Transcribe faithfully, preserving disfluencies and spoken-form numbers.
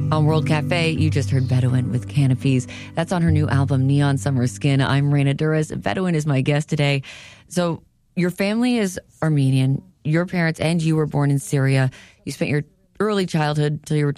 On World Cafe, you just heard Bedouin with Canopies. That's on her new album, Neon Summer Skin. I'm Raina Duras. Bedouin is my guest today. So your family is Armenian. Your parents and you were born in Syria. You spent your early childhood till you were